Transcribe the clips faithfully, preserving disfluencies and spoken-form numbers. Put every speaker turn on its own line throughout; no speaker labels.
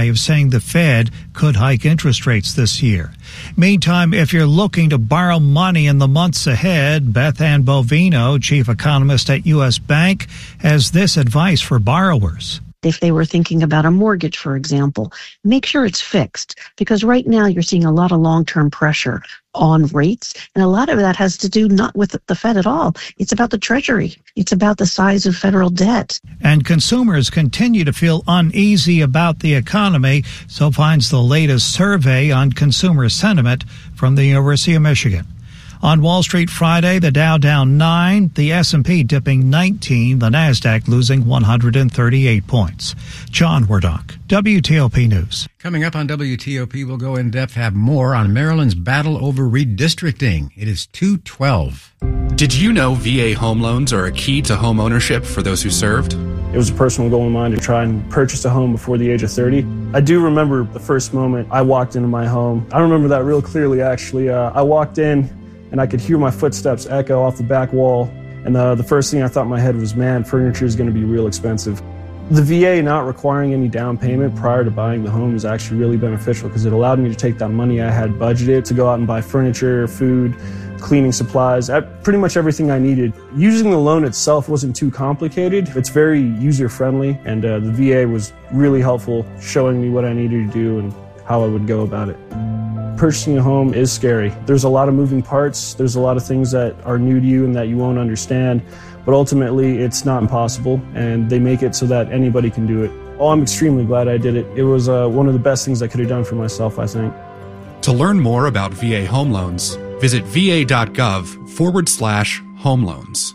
of saying the Fed could hike interest rates this year. Meantime, if you're looking to borrow money in the months ahead, Beth Ann Bovino, chief economist at U S Bank, has this advice for borrowers.
If they were thinking about a mortgage, for example, make sure it's fixed, because right now you're seeing a lot of long-term pressure on rates, and a lot of that has to do not with the Fed at all. It's about the Treasury. It's about the size of federal debt.
And consumers continue to feel uneasy about the economy, so finds the latest survey on consumer sentiment from the University of Michigan. On Wall Street Friday, the Dow down nine, the S and P dipping nineteen, the Nasdaq losing one hundred thirty-eight points. John Wardock, W T O P News.
Coming up on W T O P, we'll go in depth, have more on Maryland's battle over redistricting. It is two twelve.
Did you know V A home loans are a key to home ownership for those who served?
It was a personal goal of mine to try and purchase a home before the age of thirty. I do remember the first moment I walked into my home. I remember that real clearly, actually. Uh, I walked in, and I could hear my footsteps echo off the back wall. And the, the first thing I thought in my head was, man, furniture is going to be real expensive. The V A not requiring any down payment prior to buying the home is actually really beneficial, because it allowed me to take that money I had budgeted to go out and buy furniture, food, cleaning supplies, pretty much everything I needed. Using the loan itself wasn't too complicated. It's very user-friendly, and uh, the V A was really helpful, showing me what I needed to do and how I would go about it. Purchasing a home is scary. There's a lot of moving parts. There's a lot of things that are new to you and that you won't understand. But ultimately, it's not impossible, and they make it so that anybody can do it. Oh, I'm extremely glad I did it. It was uh, one of the best things I could have done for myself, I think.
To learn more about V A home loans, visit va.gov forward slash home loans.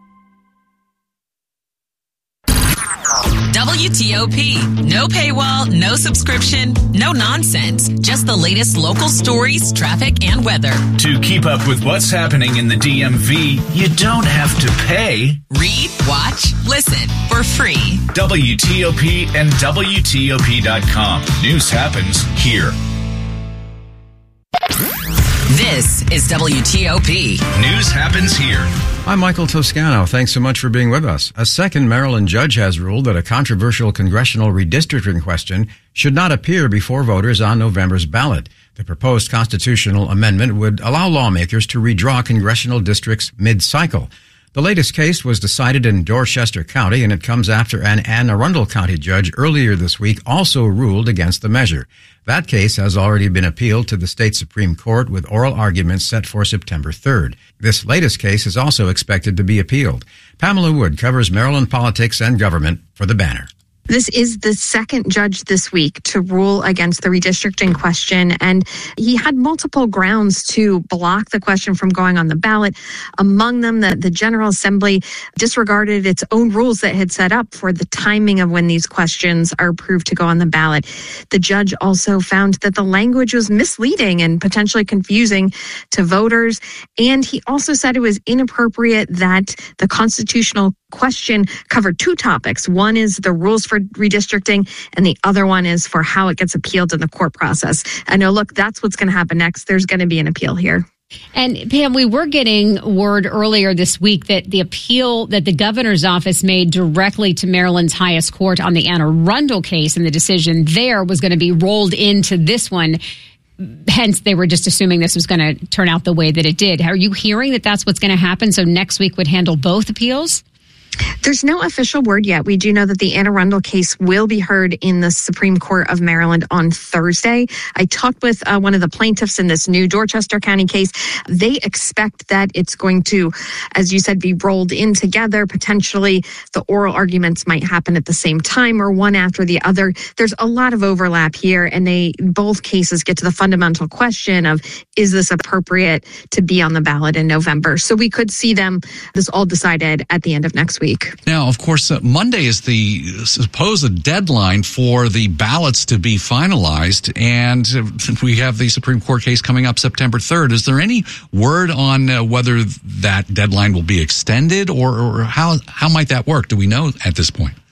W T O P. No paywall, no subscription, no nonsense. Just the latest local stories, traffic, and weather.
To keep up with what's happening in the D M V, you don't have to pay.
Read, watch, listen for free.
W T O P and W T O P dot com. News happens here.
This is W T O P.
News happens here.
I'm Michael Toscano. Thanks so much for being with us. A second Maryland judge has ruled that a controversial congressional redistricting question should not appear before voters on November's ballot. The proposed constitutional amendment would allow lawmakers to redraw congressional districts mid-cycle. The latest case was decided in Dorchester County, and it comes after an Anne Arundel County judge earlier this week also ruled against the measure. That case has already been appealed to the state Supreme Court, with oral arguments set for September third. This latest case is also expected to be appealed. Pamela Wood covers Maryland politics and government for The Banner.
This is the second judge this week to rule against the redistricting question, and he had multiple grounds to block the question from going on the ballot. Among them, the, the General Assembly disregarded its own rules that had set up for the timing of when these questions are approved to go on the ballot. The judge also found that the language was misleading and potentially confusing to voters, and he also said it was inappropriate that the constitutional question covered two topics. One is the rules for redistricting, and the other one is for how it gets appealed in the court process. I know, look, that's what's going to happen next. There's going to be an appeal here.
And Pam, we were getting word earlier this week that the appeal that the governor's office made directly to Maryland's highest court on the Anne Arundel case and the decision there was going to be rolled into this one. Hence, they were just assuming this was going to turn out the way that it did. Are you hearing that that's what's going to happen? So next week would handle both appeals?
There's no official word yet. We do know that the Anne Arundel case will be heard in the Supreme Court of Maryland on Thursday. I talked with uh, one of the plaintiffs in this new Dorchester County case. They expect that it's going to, as you said, be rolled in together. Potentially, the oral arguments might happen at the same time or one after the other. There's a lot of overlap here, and they both cases get to the fundamental question of, is this appropriate to be on the ballot in November? So we could see them, this all decided at the end of next week.
Now, of course, uh, Monday is the supposed deadline for the ballots to be finalized, and uh, we have the Supreme Court case coming up September third. Is there any word on uh, whether that deadline will be extended, or, or how how might that work? Do we know at this point?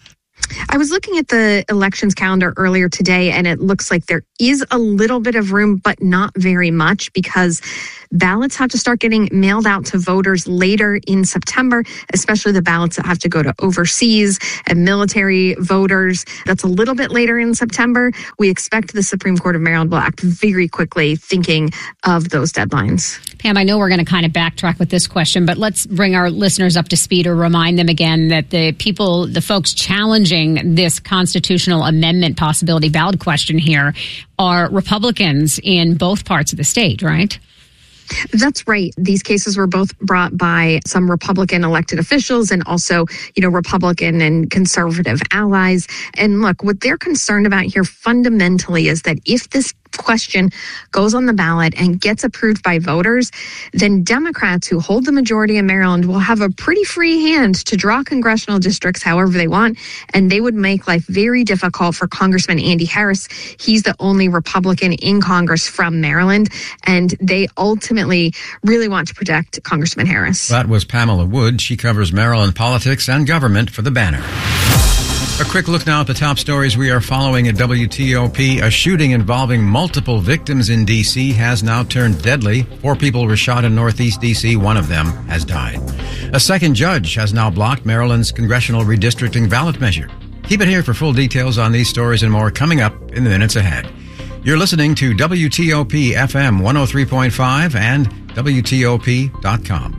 I was looking at the elections calendar earlier today, and it looks like there is a little bit of room, but not very much, because ballots have to start getting mailed out to voters later in September, especially the ballots that have to go to overseas and military voters. That's a little bit later in September. We expect the Supreme Court of Maryland will act very quickly, thinking of those deadlines.
Pam, I know we're going to kind of backtrack with this question, but let's bring our listeners up to speed or remind them again that the people, the folks challenging this constitutional amendment possibility ballot question here are Republicans in both parts of the state, right?
That's right. These cases were both brought by some Republican elected officials and also, you know, Republican and conservative allies. And look, what they're concerned about here fundamentally is that if this question goes on the ballot and gets approved by voters, then Democrats who hold the majority in Maryland will have a pretty free hand to draw congressional districts however they want, and they would make life very difficult for Congressman Andy Harris. He's the only Republican in Congress from Maryland, and they ultimately really want to protect Congressman Harris.
That was Pamela Wood. She covers Maryland politics and government for The Banner. A quick look now at the top stories we are following at W T O P. A shooting involving multiple victims in D C has now turned deadly. Four people were shot in Northeast D C. One of them has died. A second judge has now blocked Maryland's congressional redistricting ballot measure. Keep it here for full details on these stories and more coming up in the minutes ahead. You're listening to W T O P F M one oh three point five and W T O P dot com.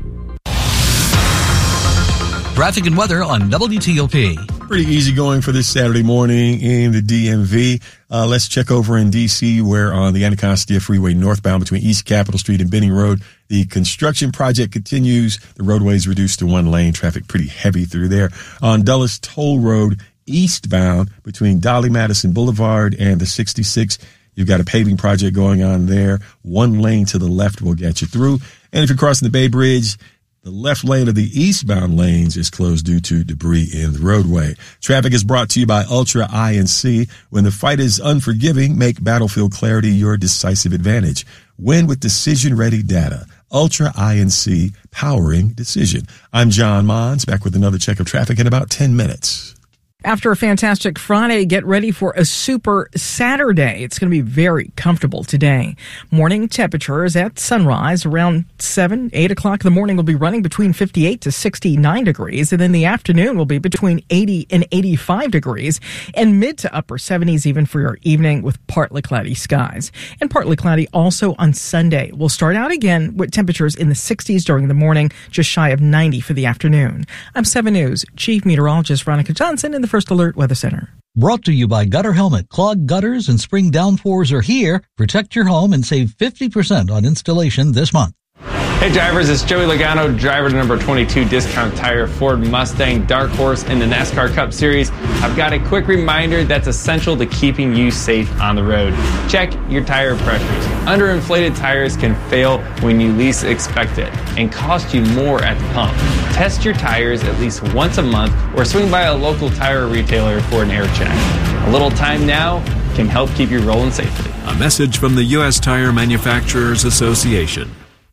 Traffic and weather on W T O P.
Pretty easy going for this Saturday morning in the D M V. Uh, let's check over in D C, where on the Anacostia Freeway northbound between East Capitol Street and Benning Road, the construction project continues. The roadway is reduced to one lane. Traffic pretty heavy through there. On Dulles Toll Road eastbound between Dolly Madison Boulevard and the sixty-six, you've got a paving project going on there. One lane to the left will get you through. And if you're crossing the Bay Bridge, the left lane of the eastbound lanes is closed due to debris in the roadway. Traffic is brought to you by Ultra I N C. When the fight is unforgiving, make Battlefield Clarity your decisive advantage. Win with decision-ready data. Ultra I N C, powering decision. I'm John Mons, back with another check of traffic in about ten minutes.
After a fantastic Friday, get ready for a super Saturday. It's going to be very comfortable today. Morning temperatures at sunrise around seven, eight o'clock in the morning will be running between fifty-eight to sixty-nine degrees. And then the afternoon will be between eighty and eighty-five degrees and mid to upper seventies even for your evening with partly cloudy skies. And partly cloudy also on Sunday. We'll start out again with temperatures in the sixties during the morning, just shy of ninety for the afternoon. I'm seven News Chief Meteorologist Veronica Johnson in the First Alert Weather Center.
Brought to you by Gutter Helmet. Clogged gutters and spring downpours are here. Protect your home and save fifty percent on installation this month.
Hey drivers, it's Joey Logano, driver to number twenty-two Discount Tire Ford Mustang Dark Horse in the NASCAR Cup Series. I've got a quick reminder that's essential to keeping you safe on the road. Check your tire pressures. Underinflated tires can fail when you least expect it and cost you more at the pump. Test your tires at least once a month or swing by a local tire retailer for an air check. A little time now can help keep you rolling safely.
A message from the U S Tire Manufacturers Association.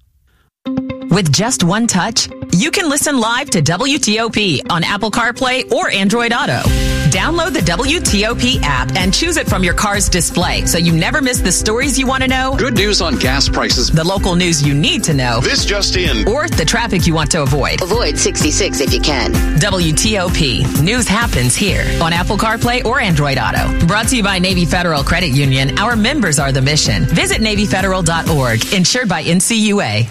With just one touch, you can listen live to W T O P on Apple CarPlay or Android Auto. Download the W T O P app and choose it from your car's display so you never miss the stories you want to know.
Good news on gas prices.
The local news you need to know.
This just in.
Or the traffic you want to avoid.
Avoid sixty-six if you can.
W T O P. News happens here on Apple CarPlay or Android Auto. Brought to you by Navy Federal Credit Union. Our members are the mission. Visit Navy Federal dot org. Insured by N C U A.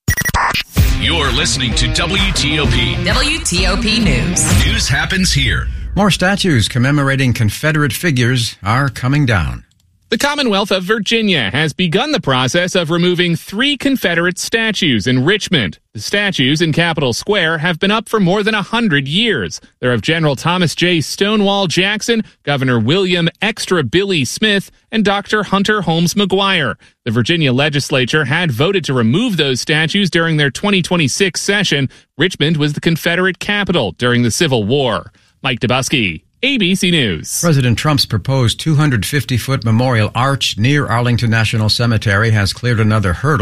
You're listening to W T O P.
W T O P News.
News happens here.
More statues commemorating Confederate figures are coming down.
The Commonwealth of Virginia has begun the process of removing three Confederate statues in Richmond. The statues in Capitol Square have been up for more than a hundred years. They're of General Thomas J. Stonewall Jackson, Governor William Extra Billy Smith, and Doctor Hunter Holmes McGuire. The Virginia legislature had voted to remove those statues during their twenty twenty-six session. Richmond was the Confederate capital during the Civil War. Mike Dubusky, A B C News.
President Trump's proposed two hundred fifty foot memorial arch near Arlington National Cemetery has cleared another hurdle.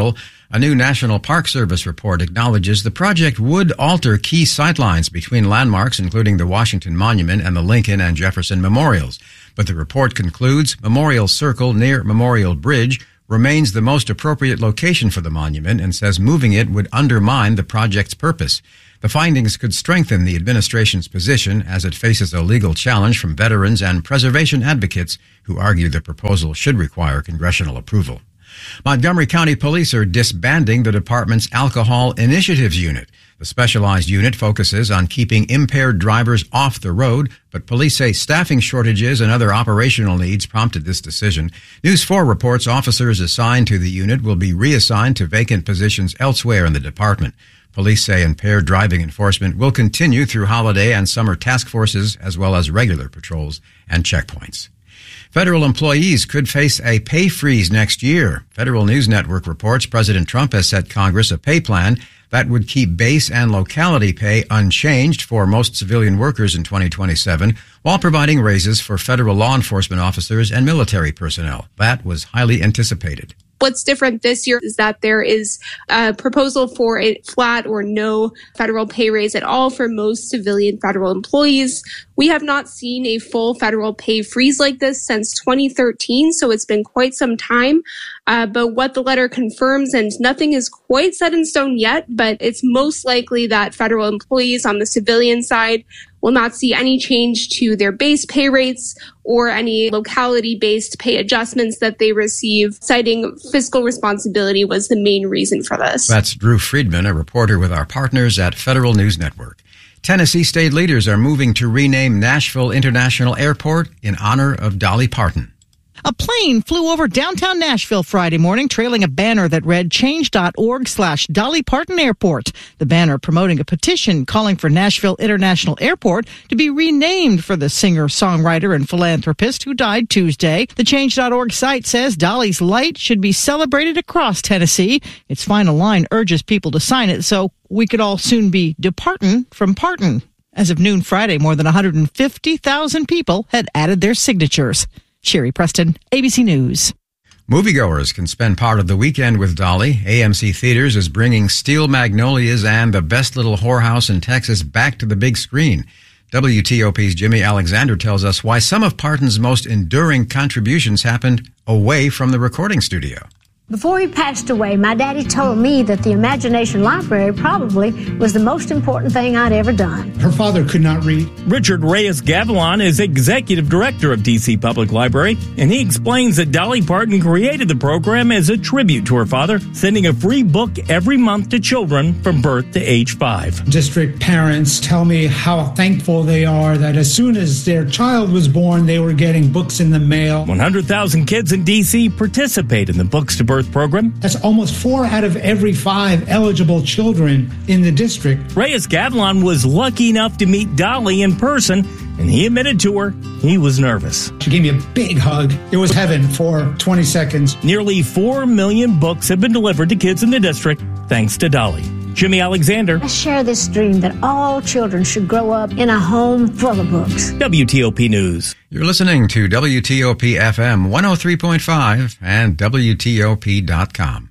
A new National Park Service report acknowledges the project would alter key sightlines between landmarks, including the Washington Monument and the Lincoln and Jefferson Memorials. But the report concludes Memorial Circle near Memorial Bridge remains the most appropriate location for the monument and says moving it would undermine the project's purpose. The findings could strengthen the administration's position as it faces a legal challenge from veterans and preservation advocates who argue the proposal should require congressional approval. Montgomery County Police are disbanding the department's Alcohol Initiatives Unit. The specialized unit focuses on keeping impaired drivers off the road, but police say staffing shortages and other operational needs prompted this decision. News four reports officers assigned to the unit will be reassigned to vacant positions elsewhere in the department. Police say impaired driving enforcement will continue through holiday and summer task forces as well as regular patrols and checkpoints. Federal employees could face a pay freeze next year. Federal News Network reports President Trump has set Congress a pay plan that would keep base and locality pay unchanged for most civilian workers in twenty twenty-seven, while providing raises for federal law enforcement officers and military personnel. That was highly anticipated.
What's different this year is that there is a proposal for a flat or no federal pay raise at all for most civilian federal employees. We have not seen a full federal pay freeze like this since twenty thirteen, so it's been quite some time. Uh, but what the letter confirms, and nothing is quite set in stone yet, but it's most likely that federal employees on the civilian side will not see any change to their base pay rates or any locality-based pay adjustments that they receive, citing fiscal responsibility was the main reason for this.
That's Drew Friedman, a reporter with our partners at Federal News Network. Tennessee state leaders are moving to rename Nashville International Airport in honor of Dolly Parton.
A plane flew over downtown Nashville Friday morning, trailing a banner that read change.org slash Dolly Parton Airport. The banner promoting a petition calling for Nashville International Airport to be renamed for the singer, songwriter, and philanthropist who died Tuesday. The change dot org site says Dolly's light should be celebrated across Tennessee. Its final line urges people to sign it so we could all soon be departin' from Parton. As of noon Friday, more than one hundred fifty thousand people had added their signatures. Sherry Preston, A B C News.
Moviegoers can spend part of the weekend with Dolly. A M C Theaters is bringing Steel Magnolias and The Best Little Whorehouse in Texas back to the big screen. W T O P's Jimmy Alexander tells us why some of Parton's most enduring contributions happened away from the recording studio.
Before he passed away, my daddy told me that the Imagination Library probably was the most important thing I'd ever done.
Her father could not read.
Richard Reyes-Gavilan is executive director of D C Public Library, and he explains that Dolly Parton created the program as a tribute to her father, sending a free book every month to children from birth to age five.
District parents tell me how thankful they are that as soon as their child was born, they were getting books in the mail.
one hundred thousand kids in D C participate in the Books to Birth program.
That's almost four out of every five eligible children in the district.
Reyes-Gavilan was lucky enough to meet Dolly in person, and he admitted to her he was nervous.
She gave me a big hug. It was heaven for twenty seconds.
Nearly four million books have been delivered to kids in the district thanks to Dolly. Jimmy Alexander.
I share this dream that all children should grow up in a home full of books.
W T O P News.
You're listening to W T O P F M one oh three point five and W T O P dot com.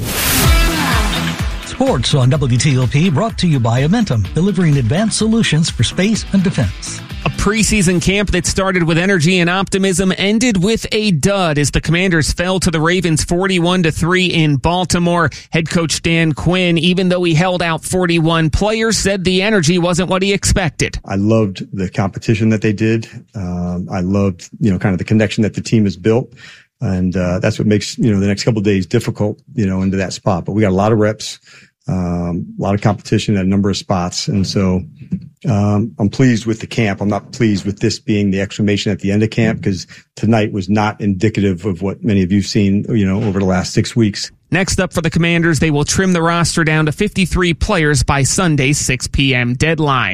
Sports on W T O P brought to you by Amentum, delivering advanced solutions for space and defense.
A preseason camp that started with energy and optimism ended with a dud as the Commanders fell to the Ravens forty-one to three in Baltimore. Head coach Dan Quinn, even though he held out forty-one players, said the energy wasn't what he expected.
I loved the competition that they did. Um, I loved, you know, kind of the connection that the team has built. And, uh, that's what makes, you know, the next couple of days difficult, you know, into that spot. But we got a lot of reps, um, a lot of competition at a number of spots. And so, um, I'm pleased with the camp. I'm not pleased with this being the exclamation at the end of camp because tonight was not indicative of what many of you've seen, you know, over the last six weeks.
Next up for the Commanders, they will trim the roster down to fifty-three players by Sunday's six p.m. deadline.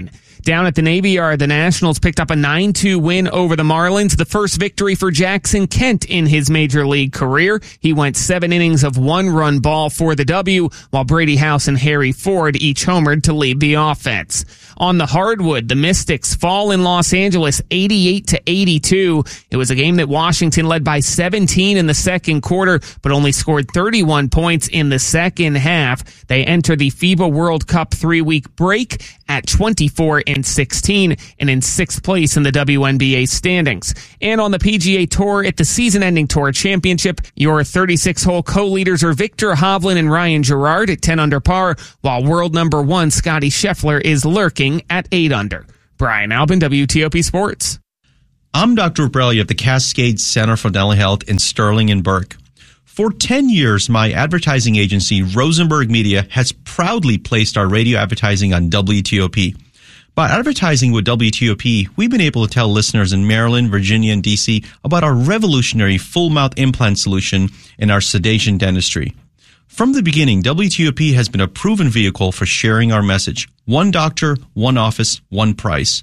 Down at the Navy Yard, the Nationals picked up a nine two win over the Marlins, the first victory for Jackson Kent in his major league career. He went seven innings of one-run ball for the W, while Brady House and Harry Ford each homered to lead the offense. On the hardwood, the Mystics fall in Los Angeles eighty-eight to eighty-two. It was a game that Washington led by seventeen in the second quarter, but only scored thirty-one points in the second half. They enter the FIBA World Cup three-week break at twenty-four and sixteen and in sixth place in the W N B A standings. And on the P G A Tour at the season-ending Tour Championship, your thirty-six hole co-leaders are Victor Hovland and Ryan Gerard at ten under par, while world number one Scotty Scheffler is lurking at eight under. Brian Albin, W T O P Sports.
I'm Doctor Borelli of the Cascade Center for Dental Health in Sterling and Burke. For ten years, my advertising agency, Rosenberg Media, has proudly placed our radio advertising on W T O P. By advertising with W T O P, we've been able to tell listeners in Maryland, Virginia, and D C about our revolutionary full mouth implant solution and our sedation dentistry. From the beginning, W T O P has been a proven vehicle for sharing our message. One doctor, one office, one price.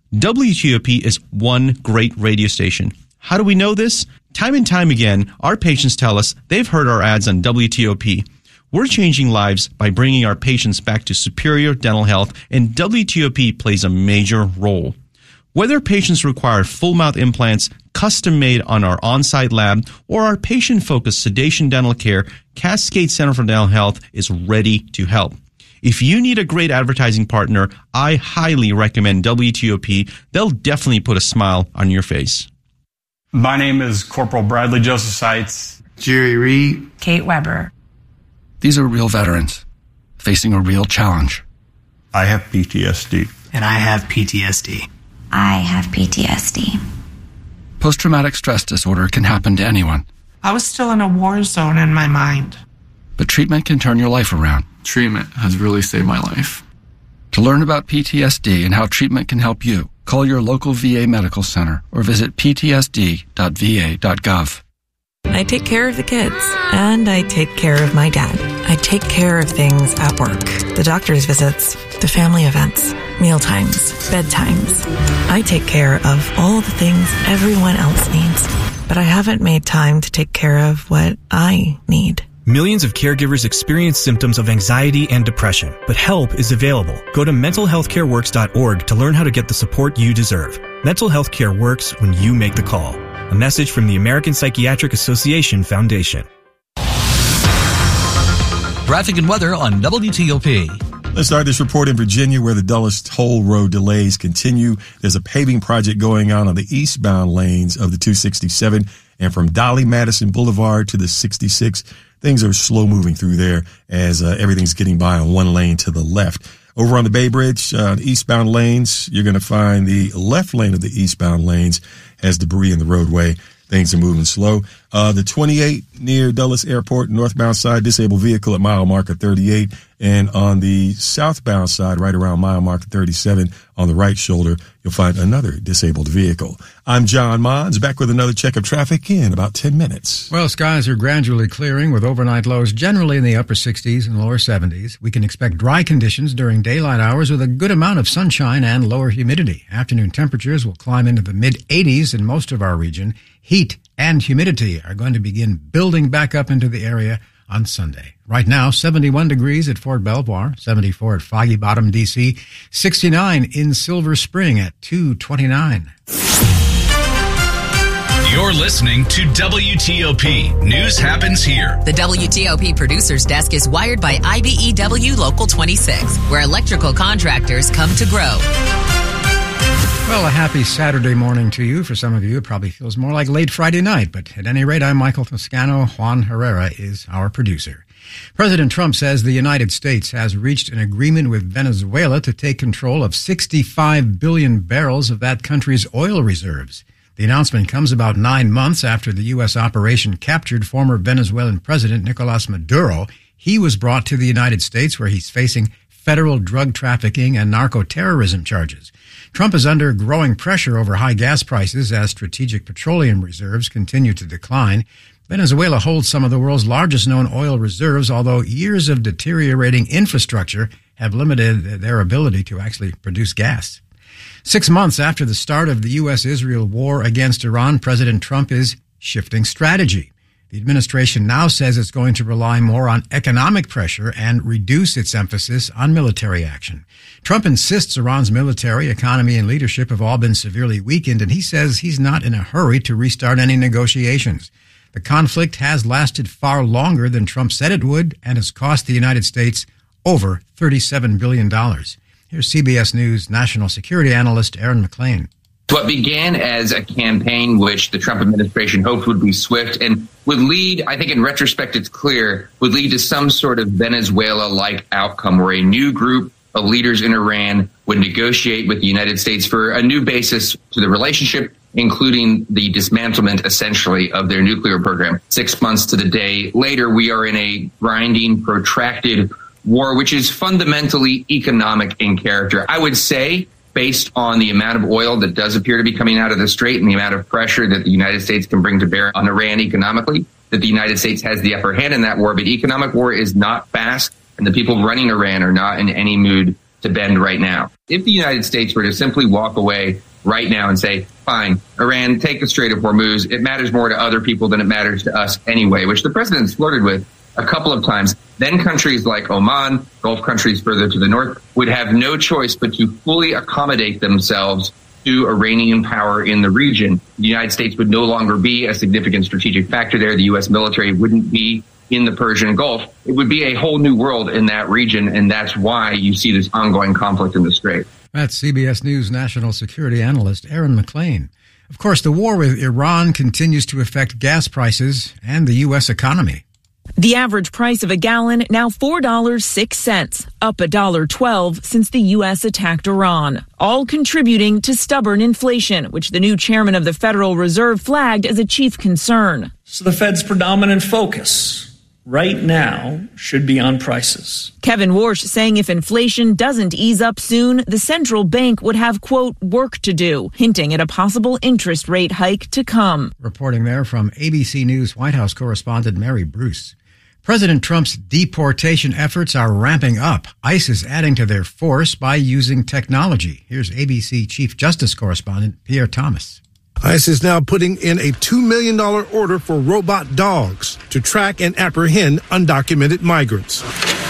W T O P is one great radio station. How do we know this? Time and time again, our patients tell us they've heard our ads on W T O P. We're changing lives by bringing our patients back to superior dental health, and W T O P plays a major role. Whether patients require full mouth implants, custom made on our on-site lab, or our patient-focused sedation dental care, Cascade Center for Dental Health is ready to help. If you need a great advertising partner, I highly recommend W T O P. They'll definitely put a smile on your face.
My name is Corporal Bradley Joseph Seitz.
Jerry Reed.
Kate Weber.
These are real veterans facing a real challenge.
I have P T S D.
And I have P T S D.
I have P T S D.
Post-traumatic stress disorder can happen to anyone.
I was still in a war zone in my mind.
But treatment can turn your life around. Treatment has really saved my life. To learn about P T S D and how treatment can help you, call your local V A medical center or visit p t s d dot v a dot gov.
I take care of the kids, and I take care of my dad. I take care of things at work. The doctor's visits, the family events, mealtimes, bedtimes. I take care of all the things everyone else needs, but I haven't made time to take care of what I need.
Millions of caregivers experience symptoms of anxiety and depression, but help is available. Go to mental health care works dot org to learn how to get the support you deserve. Mental health care works when you make the call. A message from the American Psychiatric Association Foundation.
Traffic and weather on W T O P.
Let's start this report in Virginia, where the Dulles Toll Road delays continue. There's a paving project going on on the eastbound lanes of the two sixty-seven, and from Dolly Madison Boulevard to the sixty-six, things are slow moving through there as uh, everything's getting by on one lane to the left. Over on the Bay Bridge, uh, the eastbound lanes, you're going to find the left lane of the eastbound lanes has debris in the roadway. Things are moving slow. Uh, the twenty-eight near Dulles Airport, northbound side, disabled vehicle at mile marker thirty-eight. And on the southbound side, right around mile marker thirty-seven, on the right shoulder, you'll find another disabled vehicle. I'm John Mons, back with another check of traffic in about ten minutes.
Well, skies are gradually clearing with overnight lows generally in the upper sixties and lower seventies. We can expect dry conditions during daylight hours with a good amount of sunshine and lower humidity. Afternoon temperatures will climb into the mid-eighties in most of our region. Heat and humidity are going to begin building back up into the area on Sunday. Right now, seventy-one degrees at Fort Belvoir, seventy-four at Foggy Bottom, D C, sixty-nine in Silver Spring at two twenty-nine.
You're listening to W T O P. News happens here.
The W T O P producer's desk is wired by I B E W Local twenty-six, where electrical contractors come to grow.
Well, a happy Saturday morning to you. For some of you, it probably feels more like late Friday night. But at any rate, I'm Michael Toscano. Juan Herrera is our producer. President Trump says the United States has reached an agreement with Venezuela to take control of sixty-five billion barrels of that country's oil reserves. The announcement comes about nine months after the U S operation captured former Venezuelan President Nicolas Maduro. He was brought to the United States, where he's facing federal drug trafficking and narco-terrorism charges. Trump is under growing pressure over high gas prices as strategic petroleum reserves continue to decline. Venezuela holds some of the world's largest known oil reserves, although years of deteriorating infrastructure have limited their ability to actually produce gas. Six months after the start of the U S Israel war against Iran, President Trump is shifting strategy. The administration now says it's going to rely more on economic pressure and reduce its emphasis on military action. Trump insists Iran's military, economy, and leadership have all been severely weakened, and he says he's not in a hurry to restart any negotiations. The conflict has lasted far longer than Trump said it would and has cost the United States over thirty-seven billion dollars. Here's C B S News national security analyst Aaron McLean.
What began as a campaign which the Trump administration hoped would be swift and would lead, I think in retrospect it's clear, would lead to some sort of Venezuela-like outcome where a new group of leaders in Iran would negotiate with the United States for a new basis to the relationship, including the dismantlement, essentially, of their nuclear program. Six months to the day later, we are in a grinding, protracted war, which is fundamentally economic in character. I would say, based on the amount of oil that does appear to be coming out of the Strait and the amount of pressure that the United States can bring to bear on Iran economically, that the United States has the upper hand in that war. But economic war is not fast, and the people running Iran are not in any mood to bend right now. If the United States were to simply walk away right now and say, fine, Iran, take the Strait of Hormuz, it matters more to other people than it matters to us anyway, which the president's flirted with a couple of times, then countries like Oman, Gulf countries further to the north, would have no choice but to fully accommodate themselves to Iranian power in the region. The United States would no longer be a significant strategic factor there. The U S military wouldn't be in the Persian Gulf. It would be a whole new world in that region, and that's why you see this ongoing conflict in the Strait.
That's C B S News national security analyst Aaron McLean. Of course, the war with Iran continues to affect gas prices and the U S economy.
The average price of a gallon now four dollars and six cents, up one dollar and twelve cents since the U S attacked Iran, all contributing to stubborn inflation, which the new chairman of the Federal Reserve flagged as a chief concern.
So the Fed's predominant focus right now should be on prices.
Kevin Warsh saying if inflation doesn't ease up soon, the central bank would have, quote, work to do, hinting at a possible interest rate hike to come.
Reporting there from A B C News White House correspondent Mary Bruce. President Trump's deportation efforts are ramping up. ICE is adding to their force by using technology. Here's A B C Chief Justice correspondent Pierre Thomas.
ICE is now putting in a two million dollars order for robot dogs to track and apprehend undocumented migrants.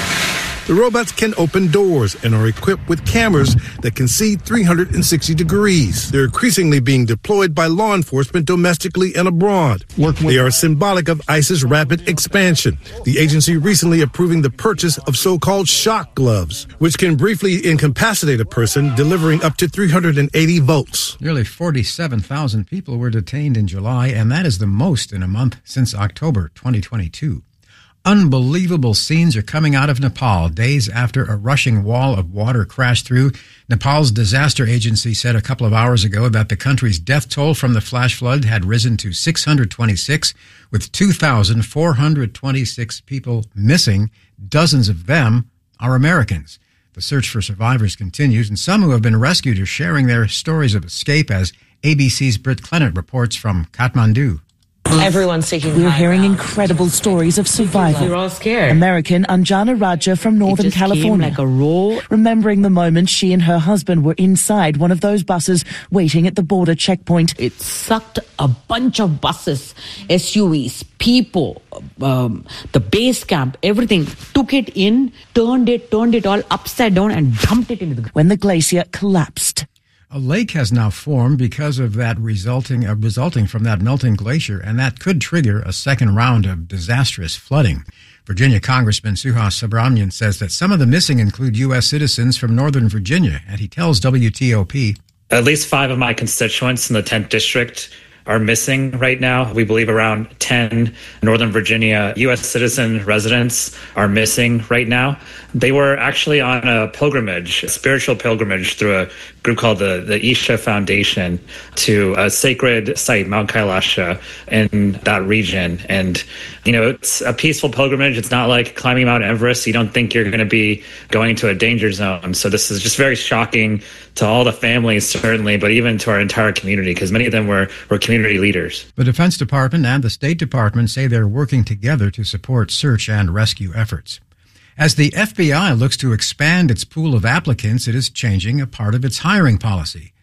The robots can open doors and are equipped with cameras that can see three hundred sixty degrees. They're increasingly being deployed by law enforcement domestically and abroad. They are symbolic of ICE's rapid expansion. The agency recently approving the purchase of so-called shock gloves, which can briefly incapacitate a person, delivering up to three hundred eighty volts.
Nearly forty-seven thousand people were detained in July, and that is the most in a month since October twenty twenty-two. Unbelievable scenes are coming out of Nepal days after a rushing wall of water crashed through. Nepal's disaster agency said a couple of hours ago that the country's death toll from the flash flood had risen to six hundred twenty-six, with two thousand four hundred twenty-six people missing. Dozens of them are Americans. The search for survivors continues, and some who have been rescued are sharing their stories of escape, as A B C's Britt Clennett reports from Kathmandu.
Everyone's taking. We're hearing incredible stories of survival. We're all scared. American Anjana Raja from Northern California, like a roll. Remembering the moment she and her husband were inside one of those buses waiting at the border checkpoint.
It sucked a bunch of buses, S U Vs, people, um, the base camp, everything. Took it in, turned it, turned it all upside down, and dumped it into the.
When the glacier collapsed.
A lake has now formed because of that resulting uh, resulting from that melting glacier, and that could trigger a second round of disastrous flooding. Virginia Congressman Suhas Subramanian says that some of the missing include U S citizens from Northern Virginia, and he tells W T O P.
At least five of my constituents in the tenth District are missing right now. We believe around ten Northern Virginia U S citizen residents are missing right now. They were actually on a pilgrimage, a spiritual pilgrimage through a group called the, the Isha Foundation to a sacred site, Mount Kailasha, in that region. And, you know, it's a peaceful pilgrimage. It's not like climbing Mount Everest. You don't think you're going to be going to a danger zone. So this is just very shocking to all the families, certainly, but even to our entire community, because many of them were, were community leaders.
The Defense Department and the State Department say they're working together to support search and rescue efforts. As the F B I looks to expand its pool of applicants, it is changing a part of its hiring policy.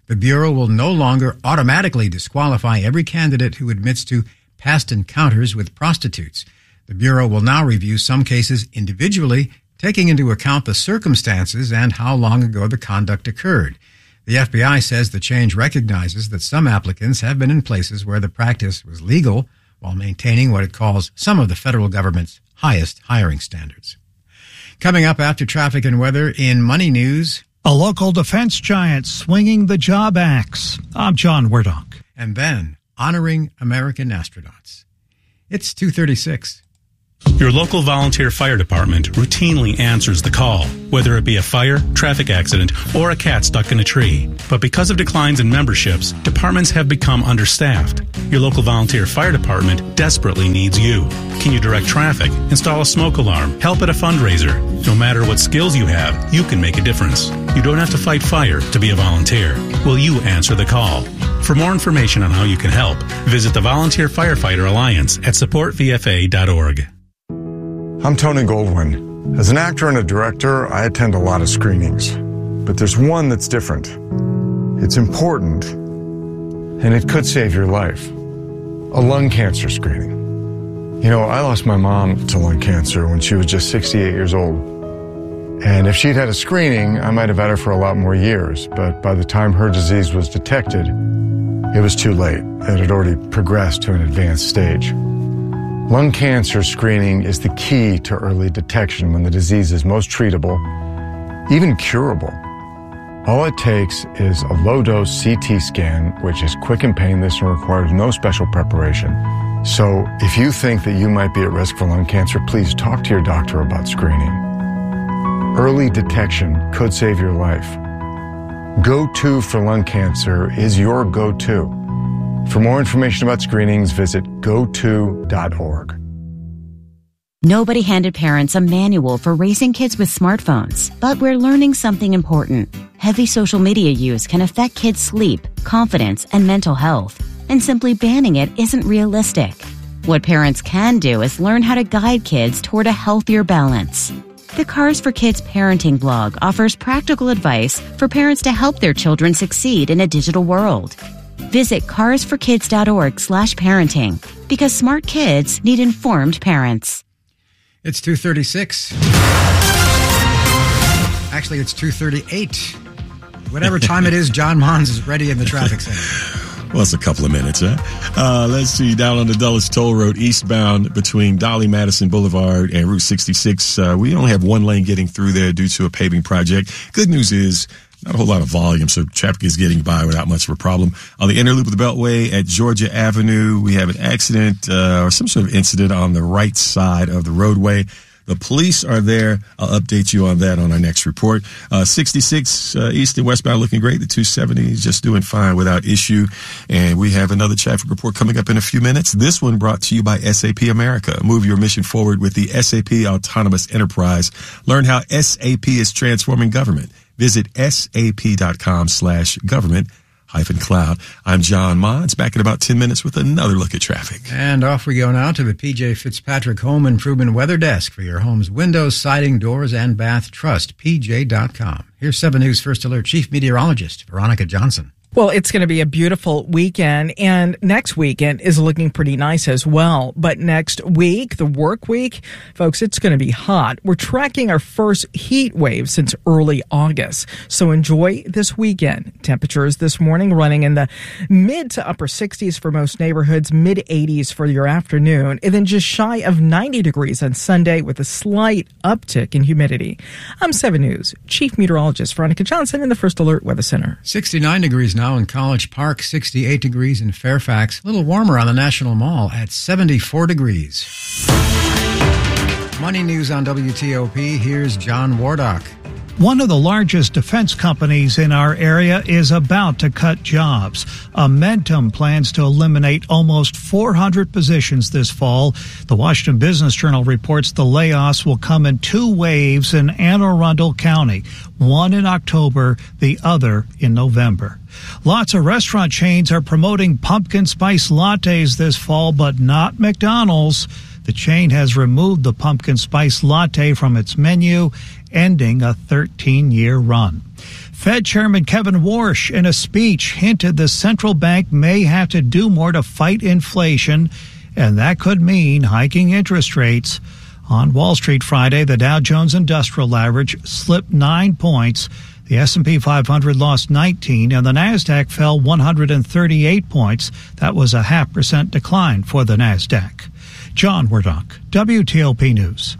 The Bureau will no longer automatically disqualify every candidate who admits to past encounters with prostitutes. The Bureau will now review some cases individually, taking into account the circumstances and how long ago the conduct occurred. The F B I says the change recognizes that some applicants have been in places where the practice was legal while maintaining what it calls some of the federal government's highest hiring standards. Coming up after traffic and weather in Money News,
a local defense giant swinging the job axe. I'm John Werdock.
And then honoring American astronauts. It's two thirty-six.
Your local volunteer fire department routinely answers the call, whether it be a fire, traffic accident, or a cat stuck in a tree. But because of declines in memberships, departments have become understaffed. Your local volunteer fire department desperately needs you. Can you direct traffic, install a smoke alarm, help at a fundraiser? No matter what skills you have, you can make a difference. You don't have to fight fire to be a volunteer. Will you answer the call? For more information on how you can help, visit the Volunteer Firefighter Alliance at support v f a dot org.
I'm Tony Goldwyn. As an actor and a director, I attend a lot of screenings. But there's one that's different. It's important, and it could save your life. A lung cancer screening. You know, I lost my mom to lung cancer when she was just sixty-eight years old. And if she'd had a screening, I might have had her for a lot more years. But by the time her disease was detected, it was too late. It had already progressed to an advanced stage. Lung cancer screening is the key to early detection when the disease is most treatable, even curable. All it takes is a low-dose C T scan, which is quick and painless and requires no special preparation. So if you think that you might be at risk for lung cancer, please talk to your doctor about screening. Early detection could save your life. Go-To for lung cancer is your go-to. For more information about screenings, visit go to dot org.
Nobody handed parents a manual for raising kids with smartphones, but we're learning something important. Heavy social media use can affect kids' sleep, confidence, and mental health, and simply banning it isn't realistic. What parents can do is learn how to guide kids toward a healthier balance. The Cars for Kids parenting blog offers practical advice for parents to help their children succeed in a digital world. Visit cars for kids dot org slash parenting because smart kids need informed parents.
It's two thirty-six. Actually, it's two thirty-eight. Whatever time it is, John Mons is ready in the traffic center.
Well, it's a couple of minutes, huh? Uh, let's see. Down on the Dulles Toll Road, eastbound between Dolly Madison Boulevard and Route sixty-six, uh, we only have one lane getting through there due to a paving project. Good news is, not a whole lot of volume, so traffic is getting by without much of a problem. On the inner loop of the Beltway at Georgia Avenue, we have an accident uh, or some sort of incident on the right side of the roadway. The police are there. I'll update you on that on our next report. Uh, sixty-six uh, east and westbound looking great. The two seventy is just doing fine without issue. And we have another traffic report coming up in a few minutes. This one brought to you by S A P America. Move your mission forward with the S A P Autonomous Enterprise. Learn how S A P is transforming government. Visit sap.com slash government hyphen cloud. I'm John Mons, back in about ten minutes with another look at traffic.
And off we go now to the P J Fitzpatrick Home Improvement Weather Desk for your home's windows, siding, doors, and bath. Trust P J dot com. Here's seven News First Alert Chief Meteorologist Veronica Johnson.
Well, it's going to be a beautiful weekend, and next weekend is looking pretty nice as well. But next week, the work week, folks, it's going to be hot. We're tracking our first heat wave since early August. So enjoy this weekend. Temperatures this morning running in the mid to upper sixties for most neighborhoods, mid eighties for your afternoon, and then just shy of ninety degrees on Sunday with a slight uptick in humidity. I'm seven News Chief Meteorologist Veronica Johnson in the First Alert Weather Center.
sixty-nine degrees now. Now in College Park, sixty-eight degrees in Fairfax. A little warmer on the National Mall at seventy-four degrees. Money News on W T O P. Here's John Wardock.
One of the largest defense companies in our area is about to cut jobs. Amentum plans to eliminate almost four hundred positions this fall. The Washington Business Journal reports the layoffs will come in two waves in Anne Arundel County, one in October, the other in November. Lots of restaurant chains are promoting pumpkin spice lattes this fall, but not McDonald's. The chain has removed the pumpkin spice latte from its menu, ending a thirteen-year run. Fed Chairman Kevin Warsh, in a speech, hinted the central bank may have to do more to fight inflation, and that could mean hiking interest rates. On Wall Street Friday, the Dow Jones Industrial Average slipped nine points. The S and P five hundred lost nineteen, and the NASDAQ fell one hundred thirty-eight points. That was a half percent decline for the NASDAQ. John Wardock, W T O P News.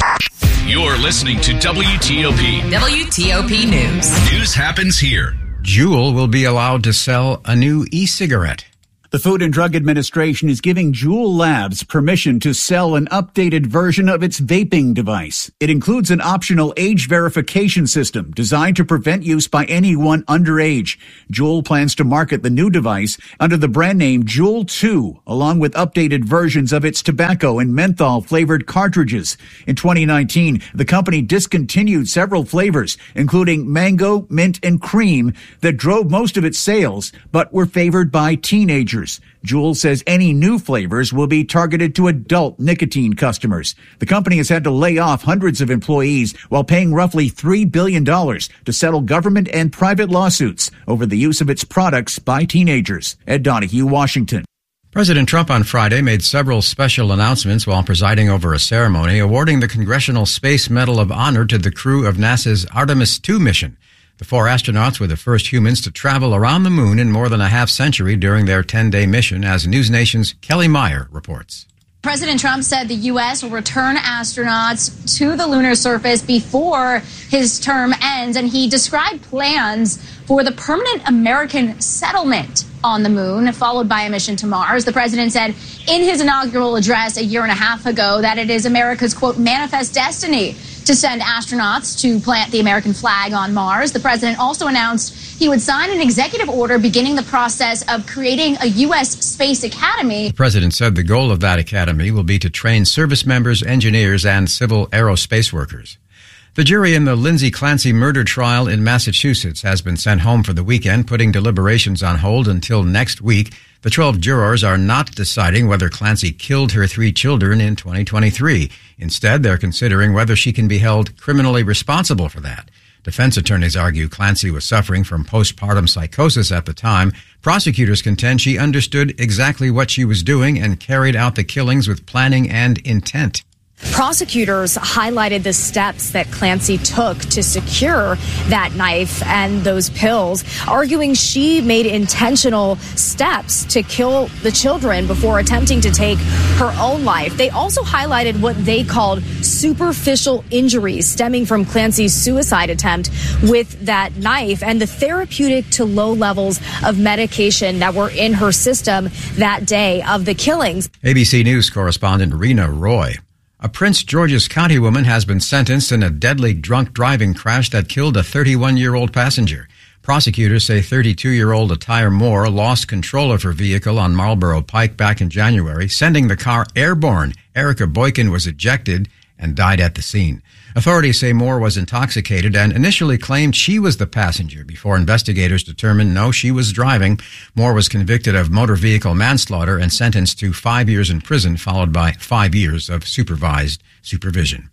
You're listening to W T O P.
W T O P News.
News happens here.
Juul will be allowed to sell a new e-cigarette.
The Food and Drug Administration is giving Juul Labs permission to sell an updated version of its vaping device. It includes an optional age verification system designed to prevent use by anyone underage. Juul plans to market the new device under the brand name Juul two, along with updated versions of its tobacco and menthol flavored cartridges. In twenty nineteen, the company discontinued several flavors, including mango, mint, and cream, that drove most of its sales, but were favored by teenagers. Juul says any new flavors will be targeted to adult nicotine customers. The company has had to lay off hundreds of employees while paying roughly three billion dollars to settle government and private lawsuits over the use of its products by teenagers. Ed Donahue, Washington.
President Trump on Friday made several special announcements while presiding over a ceremony awarding the Congressional Space Medal of Honor to the crew of NASA's Artemis two mission. The four astronauts were the first humans to travel around the moon in more than a half century during their ten-day mission, as News Nation's Kelly Meyer reports.
President Trump said the U S will return astronauts to the lunar surface before his term ends, and he described plans for the permanent American settlement on the moon, followed by a mission to Mars. The president said in his inaugural address a year and a half ago that it is America's, quote, manifest destiny to send astronauts to plant the American flag on Mars. The president also announced he would sign an executive order beginning the process of creating a U S space academy.
The president said the goal of that academy will be to train service members, engineers, and civil aerospace workers. The jury in the Lindsay Clancy murder trial in Massachusetts has been sent home for the weekend, putting deliberations on hold until next week. The twelve jurors are not deciding whether Clancy killed her three children in twenty twenty-three. Instead, they're considering whether she can be held criminally responsible for that. Defense attorneys argue Clancy was suffering from postpartum psychosis at the time. Prosecutors contend she understood exactly what she was doing and carried out the killings with planning and intent.
Prosecutors highlighted the steps that Clancy took to secure that knife and those pills, arguing she made intentional steps to kill the children before attempting to take her own life. They also highlighted what they called superficial injuries stemming from Clancy's suicide attempt with that knife and the therapeutic to low levels of medication that were in her system that day of the killings.
A B C News correspondent Rena Roy. A Prince George's County woman has been sentenced in a deadly drunk driving crash that killed a thirty-one-year-old passenger. Prosecutors say thirty-two-year-old Attire Moore lost control of her vehicle on Marlborough Pike back in January, sending the car airborne. Erica Boykin was ejected and died at the scene. Authorities say Moore was intoxicated and initially claimed she was the passenger before investigators determined no, she was driving. Moore was convicted of motor vehicle manslaughter and sentenced to five years in prison, followed by five years of supervised supervision.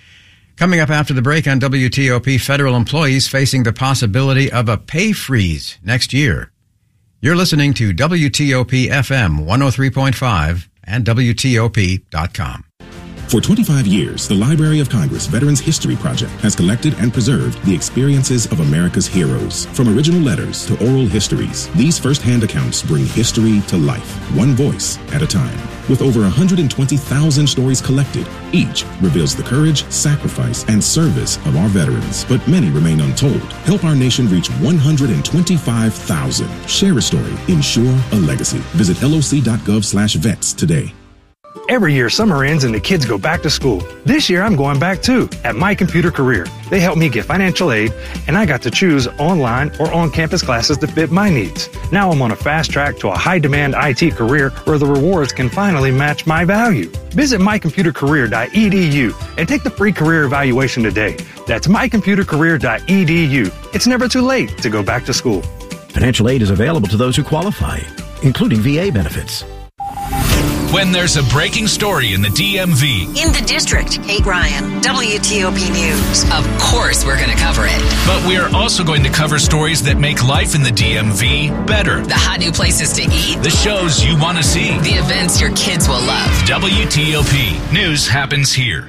Coming up after the break on W T O P, federal employees facing the possibility of a pay freeze next year. You're listening to W T O P F M one oh three point five and W T O P dot com.
For twenty-five years, the Library of Congress Veterans History Project has collected and preserved the experiences of America's heroes. From original letters to oral histories, these first-hand accounts bring history to life, one voice at a time. With over one hundred twenty thousand stories collected, each reveals the courage, sacrifice, and service of our veterans, but many remain untold. Help our nation reach one hundred twenty-five thousand. Share a story. Ensure a legacy. Visit L O C dot gov slash vets today.
Every year, summer ends and the kids go back to school. This year, I'm going back too, at My Computer Career. They helped me get financial aid, and I got to choose online or on-campus classes that fit my needs. Now I'm on a fast track to a high-demand I T career where the rewards can finally match my value. Visit my computer career dot e d u and take the free career evaluation today. That's my computer career dot e d u. It's never too late to go back to school.
Financial aid is available to those who qualify, including V A benefits.
When there's a breaking story in the D M V.
In the district, Kate Ryan, W T O P News.
Of course we're going to cover it.
But we are also going to cover stories that make life in the D M V better.
The hot new places to eat.
The shows you want to see.
The events your kids will love.
W T O P. News happens here.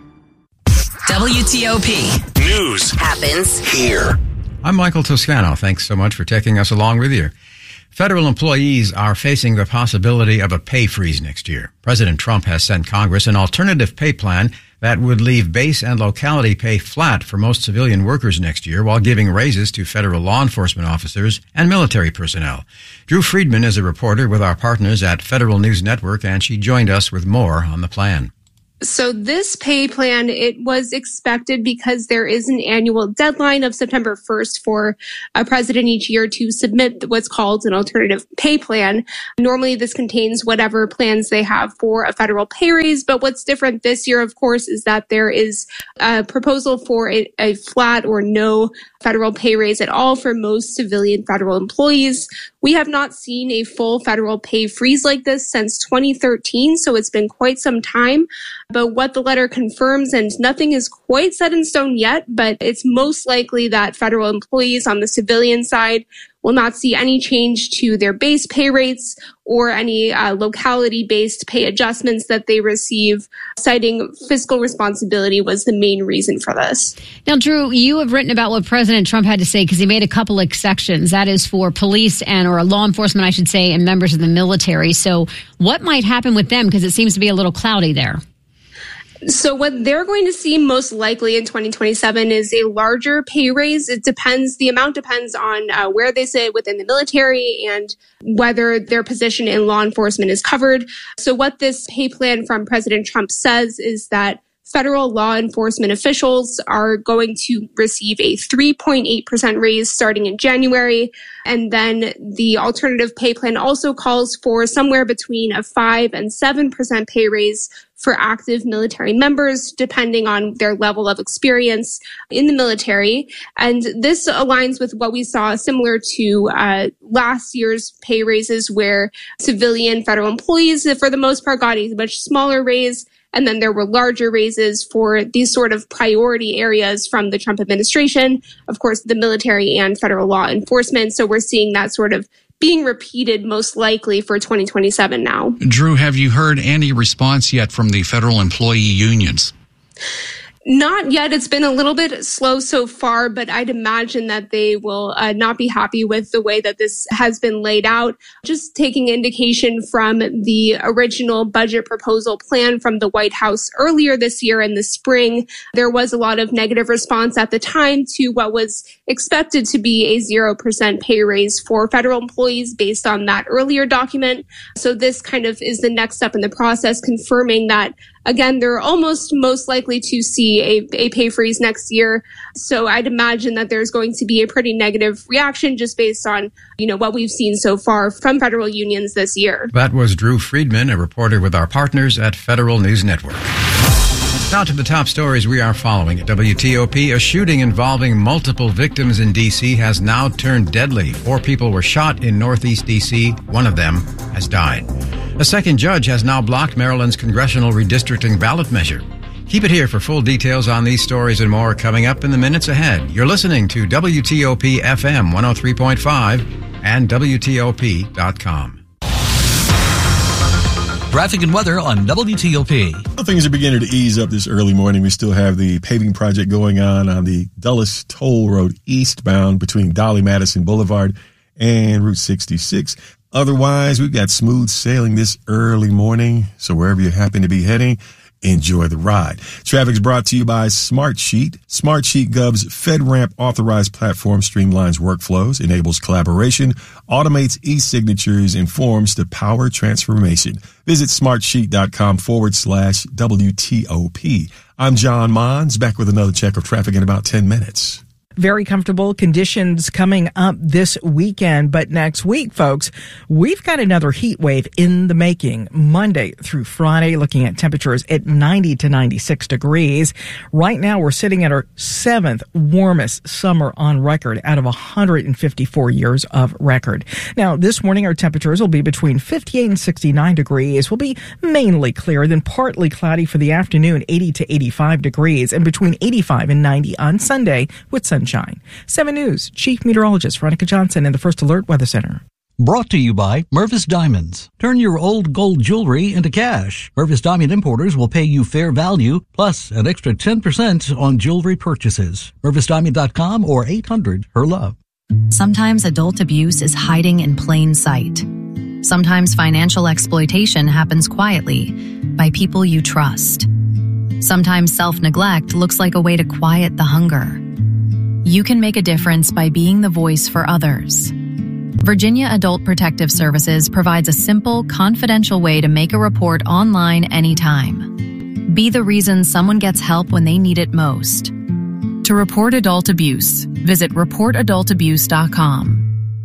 W T O P.
News
happens
here.
I'm Michael Toscano. Thanks so much for taking us along with you. Federal employees are facing the possibility of a pay freeze next year. President Trump has sent Congress an alternative pay plan that would leave base and locality pay flat for most civilian workers next year while giving raises to federal law enforcement officers and military personnel. Drew Friedman is a reporter with our partners at Federal News Network, and she joined us with more on the plan.
So this pay plan, it was expected because there is an annual deadline of September first for a president each year to submit what's called an alternative pay plan. Normally this contains whatever plans they have for a federal pay raise, but what's different this year, of course, is that there is a proposal for a, a flat or no federal pay raise at all for most civilian federal employees. We have not seen a full federal pay freeze like this since twenty thirteen, so it's been quite some time. But what the letter confirms, and nothing is quite set in stone yet, but it's most likely that federal employees on the civilian side will not see any change to their base pay rates or any uh, locality-based pay adjustments that they receive, citing fiscal responsibility was the main reason for this.
Now, Drew, you have written about what President Trump had to say because he made a couple exceptions. That is for police and or law enforcement, I should say, and members of the military. So what might happen with them? Because it seems to be a little cloudy there.
So what they're going to see most likely in twenty twenty-seven is a larger pay raise. It depends, the amount depends on uh, where they sit within the military and whether their position in law enforcement is covered. So what this pay plan from President Trump says is that federal law enforcement officials are going to receive a three point eight percent raise starting in January. And then the alternative pay plan also calls for somewhere between a five and seven percent pay raise for active military members, depending on their level of experience in the military. And this aligns with what we saw similar to uh, last year's pay raises, where civilian federal employees, for the most part, got a much smaller raise. And then there were larger raises for these sort of priority areas from the Trump administration, of course, the military and federal law enforcement. So we're seeing that sort of being repeated most likely for twenty twenty-seven now.
Drew, have you heard any response yet from the federal employee unions?
Not yet. It's been a little bit slow so far, but I'd imagine that they will uh, not be happy with the way that this has been laid out. Just taking indication from the original budget proposal plan from the White House earlier this year in the spring, there was a lot of negative response at the time to what was expected to be a zero percent pay raise for federal employees based on that earlier document. So this kind of is the next step in the process, confirming that again, they're almost most likely to see a, a pay freeze next year. So I'd imagine that there's going to be a pretty negative reaction just based on, you know, what we've seen so far from federal unions this year.
That was Drew Friedman, a reporter with our partners at Federal News Network. Now to the top stories we are following at W T O P. A shooting involving multiple victims in D C has now turned deadly. Four people were shot in Northeast D C. One of them has died. A second judge has now blocked Maryland's congressional redistricting ballot measure. Keep it here for full details on these stories and more coming up in the minutes ahead. You're listening to W T O P F M one oh three point five and W T O P dot com.
Traffic and weather on W T O P.
Things are beginning to ease up this early morning. We still have the paving project going on on the Dulles Toll Road eastbound between Dolly Madison Boulevard and Route sixty-six. Otherwise, we've got smooth sailing this early morning. So wherever you happen to be heading, enjoy the ride. Traffic's brought to you by Smartsheet. Smartsheet Gov's FedRAMP authorized platform streamlines workflows, enables collaboration, automates e-signatures, and forms to power transformation. Visit smartsheet.com forward slash WTOP. I'm John Mons, back with another check of traffic in about ten minutes.
very comfortable conditions coming up this weekend. But next week, folks, we've got another heat wave in the making. Monday through Friday, looking at temperatures at ninety to ninety-six degrees. Right now, we're sitting at our seventh warmest summer on record out of one hundred fifty-four years of record. Now, this morning, our temperatures will be between fifty-eight and sixty-nine degrees. Will be mainly clear, then partly cloudy for the afternoon, eighty to eighty-five degrees, and between eighty-five and ninety on Sunday with sunshine. seven News Chief Meteorologist Veronica Johnson in the First Alert Weather Center.
Brought to you by Mervis Diamonds. Turn your old gold jewelry into cash. Mervis Diamond Importers will pay you fair value, plus an extra ten percent on jewelry purchases. Mervis Diamond dot com or eight hundred her love.
Sometimes adult abuse is hiding in plain sight. Sometimes financial exploitation happens quietly by people you trust. Sometimes self-neglect looks like a way to quiet the hunger. You can make a difference by being the voice for others. Virginia Adult Protective Services provides a simple, confidential way to make a report online anytime. Be the reason someone gets help when they need it most. To report adult abuse, visit report adult abuse dot com.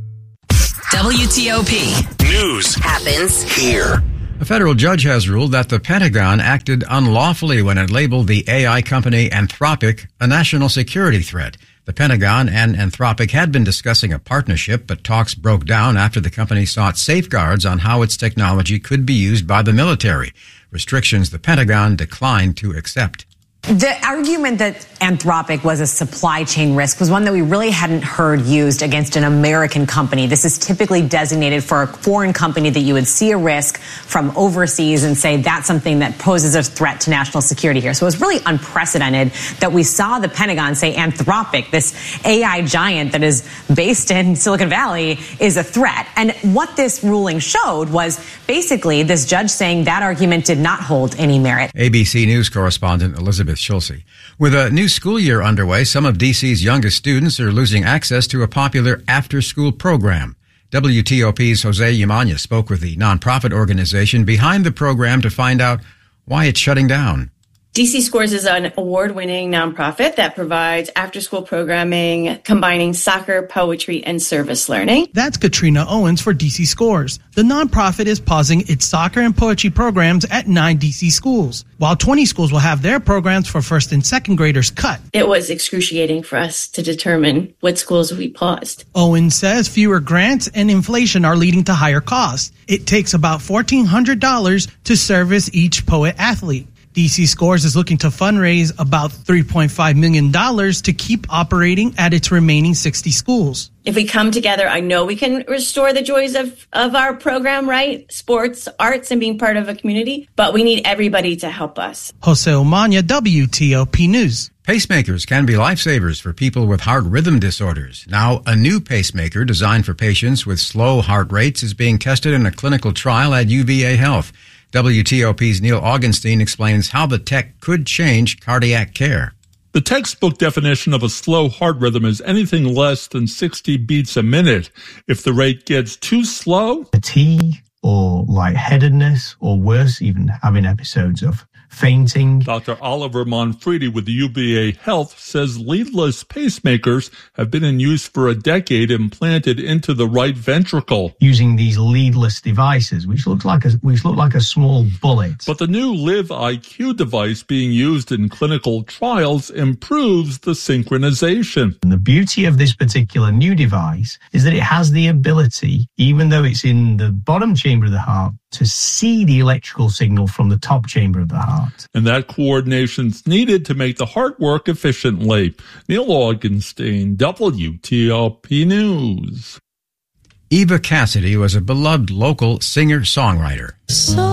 W T O P.
News
happens
here.
A federal judge has ruled that the Pentagon acted unlawfully when it labeled the A I company Anthropic a national security threat. The Pentagon and Anthropic had been discussing a partnership, but talks broke down after the company sought safeguards on how its technology could be used by the military, restrictions the Pentagon declined to accept.
The argument that Anthropic was a supply chain risk was one that we really hadn't heard used against an American company. This is typically designated for a foreign company that you would see a risk from overseas and say that's something that poses a threat to national security here. So it was really unprecedented that we saw the Pentagon say Anthropic, this A I giant that is based in Silicon Valley, is a threat. And what this ruling showed was basically this judge saying that argument did not hold any merit.
A B C News correspondent Elizabeth Schulze. With a new school year underway, some of D C's youngest students are losing access to a popular after-school program. W T O P's Jose Yamanya spoke with the nonprofit organization behind the program to find out why it's shutting down.
D C Scores is an award-winning nonprofit that provides after-school programming combining soccer, poetry, and service learning.
That's Katrina Owens for D C Scores. The nonprofit is pausing its soccer and poetry programs at nine D C schools, while twenty schools will have their programs for first and second graders cut.
It was excruciating for us to determine what schools we paused.
Owens says fewer grants and inflation are leading to higher costs. It takes about fourteen hundred dollars to service each poet athlete. D C Scores is looking to fundraise about three point five million dollars to keep operating at its remaining sixty schools.
If we come together, I know we can restore the joys of, of our program, right? Sports, arts, and being part of a community. But we need everybody to help us.
Jose Omania, W T O P News.
Pacemakers can be lifesavers for people with heart rhythm disorders. Now, a new pacemaker designed for patients with slow heart rates is being tested in a clinical trial at U V A Health. W T O P's Neil Augenstein explains how the tech could change cardiac care.
The textbook definition of a slow heart rhythm is anything less than sixty beats a minute. If the rate gets too slow,
fatigue or lightheadedness, or worse, even having episodes of fainting.
Doctor Oliver Monfredi with U V A Health says leadless pacemakers have been in use for a decade, implanted into the right ventricle.
Using these leadless devices, which looks like a which look like a small bullet.
But the new Live I Q device being used in clinical trials improves the synchronization.
And the beauty of this particular new device is that it has the ability, even though it's in the bottom chamber of the heart, to see the electrical signal from the top chamber of the heart.
And that coordination's needed to make the heart work efficiently. Neil Augenstein, W T O P News.
Eva Cassidy was a beloved local singer-songwriter. So